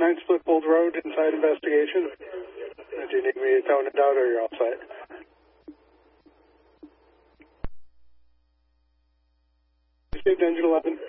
9 Split Bold Road, inside investigation. Do you need me to tone it out or you're all set? Received engine 11.